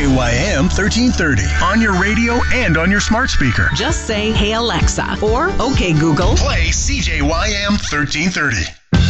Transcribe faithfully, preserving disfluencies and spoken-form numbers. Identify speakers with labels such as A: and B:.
A: J Y M thirteen thirty on your radio and on your smart speaker.
B: Just say, "Hey Alexa," or "Okay Google,
A: play C J Y M thirteen thirty."